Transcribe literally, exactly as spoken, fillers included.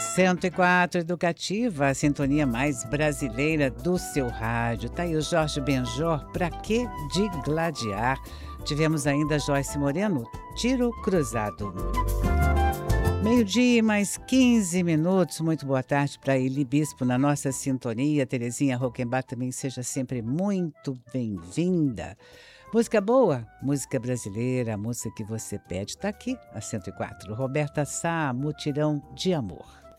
cento e quatro Educativa, a sintonia mais brasileira do seu rádio. Tá aí o Jorge Benjor, Pra Que de Gladiar. Tivemos ainda Joyce Moreno, Tiro Cruzado. Meio-dia e mais quinze minutos. Muito boa tarde para Eli Bispo na nossa sintonia. Terezinha Roquembar também seja sempre muito bem-vinda. Música boa, música brasileira, a música que você pede está aqui, a cento e quatro. Roberta Sá, Mutirão de Amor.